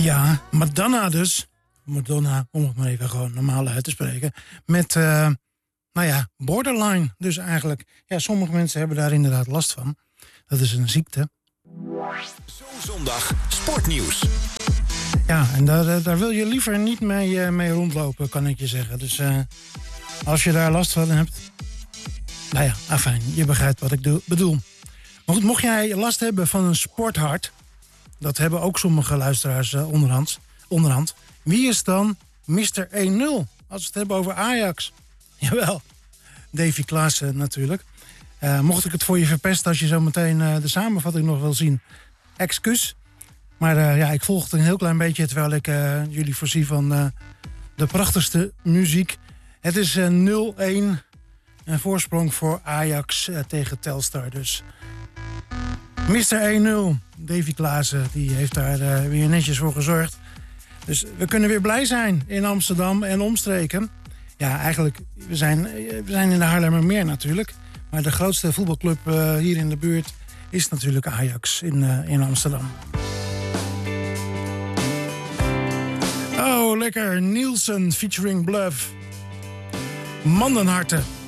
Ja, Madonna dus. Madonna, om het maar even gewoon normaal uit te spreken. Met, borderline dus eigenlijk. Ja, sommige mensen hebben daar inderdaad last van. Dat is een ziekte. Zo'n zondag sportnieuws. Ja, en daar wil je liever niet mee rondlopen, kan ik je zeggen. Dus als je daar last van hebt... Nou ja, afijn, je begrijpt wat ik bedoel. Maar goed, mocht jij last hebben van een sporthart... dat hebben ook sommige luisteraars onderhand. Wie is dan Mr. 1-0? Als we het hebben over Ajax. Jawel, Davy Klaassen natuurlijk. Mocht ik het voor je verpesten als je zo meteen de samenvatting nog wil zien... excuus. Maar ik volg het een heel klein beetje... terwijl ik jullie voorzie van de prachtigste muziek. Het is 0-1... een voorsprong voor Ajax tegen Telstar dus. Mr. 1-0, Davy Klaassen, die heeft daar weer netjes voor gezorgd. Dus we kunnen weer blij zijn in Amsterdam en omstreken. Ja, eigenlijk, we zijn in de Haarlemmermeer natuurlijk. Maar de grootste voetbalclub hier in de buurt is natuurlijk Ajax in Amsterdam. Oh, lekker. Nielsen featuring Bluff. Mandenharten.